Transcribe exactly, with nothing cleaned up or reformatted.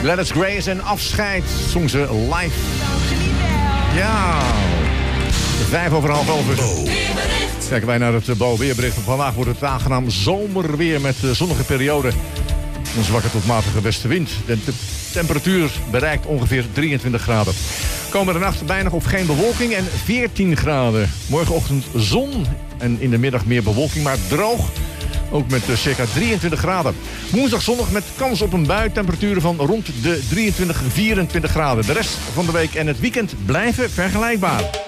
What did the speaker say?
Gladys Grace en Afscheid zong ze live. Ja. Vijf over half elf. Kijken wij naar het Bo weerbericht. Vandaag wordt het aangenaam zomerweer met zonnige periode. Een zwakke tot matige westenwind. De te- temperatuur bereikt ongeveer drieëntwintig graden. Komende nacht weinig of geen bewolking en veertien graden. Morgenochtend zon en in de middag meer bewolking, maar droog. Ook met uh, circa drieëntwintig graden. Woensdag zonnig met kans op een bui. Temperaturen van rond de drieëntwintig, vierentwintig graden. De rest van de week en het weekend blijven vergelijkbaar.